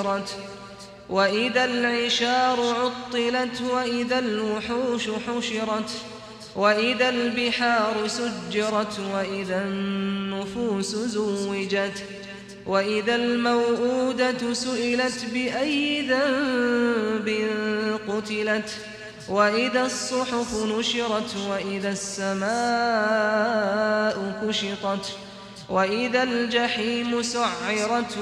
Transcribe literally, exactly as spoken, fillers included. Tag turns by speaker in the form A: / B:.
A: وإذا العشار عطلت وإذا الوحوش حشرت وإذا البحار سجرت وإذا النفوس زوجت وإذا الموءودة سئلت بأي ذنب قتلت وإذا الصحف نشرت وإذا السماء كشطت وإذا الجحيم سعرت